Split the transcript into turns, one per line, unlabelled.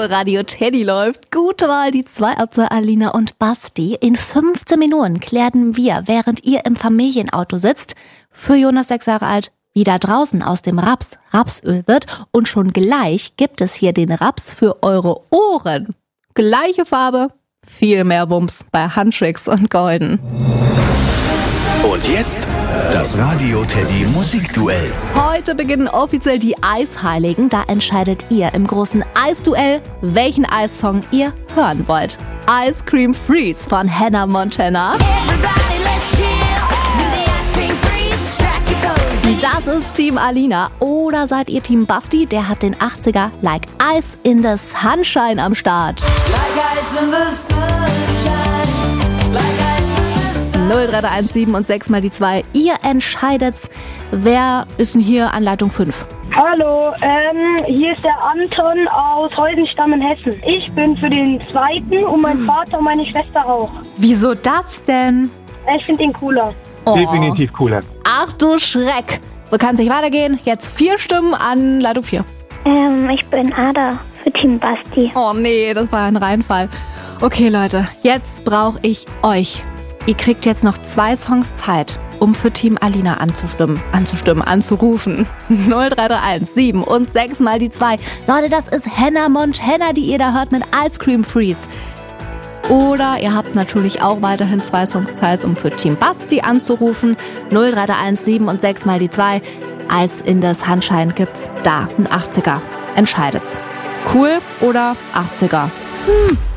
Radio Teddy läuft. Gute Wahl, die 2 Otze, Alina und Basti. In 15 Minuten klären wir, während ihr im Familienauto sitzt, für Jonas 6 Jahre alt, wie da draußen aus dem Raps Rapsöl wird. Und schon gleich gibt es hier den Raps für eure Ohren. Gleiche Farbe, viel mehr Wumms bei Huntrix und Golden.
Und jetzt das Radio Teddy Musikduell.
Heute beginnen offiziell die Eisheiligen. Da entscheidet ihr im großen Eisduell, welchen Eissong ihr hören wollt. Ice Cream Freeze von Hannah Montana. Das ist Team Alina. Oder seid ihr Team Basti? Der hat den 80er Like Ice in the Sunshine am Start.
Like ice in the sunshine, like ice in the sunshine.
03317 und 6 mal die 2. Ihr entscheidet's. Wer ist denn hier an Leitung 5?
Hallo, hier ist der Anton aus Heusenstamm in Hessen. Ich bin für den zweiten und mein Vater und meine Schwester auch.
Wieso das denn?
Ich finde den cooler.
Oh.
Definitiv cooler.
Ach du Schreck. So kann es nicht weitergehen. Jetzt 4 Stimmen an Leitung 4.
Ich bin Ada für Team Basti.
Oh nee, das war ein Reinfall. Okay Leute, jetzt brauche ich euch. Ihr kriegt jetzt noch 2 Songs Zeit, um für Team Alina anzurufen. 03317 und 6 mal die 2. Leute, das ist Hannah Montana, die ihr da hört mit Ice Cream Freeze. Oder ihr habt natürlich auch weiterhin 2 Songs Zeit, um für Team Basti anzurufen. 03317 und 6 mal die 2. Ice in the Sunshine gibt's da, ein 80er. Entscheidet's. Cool oder 80er?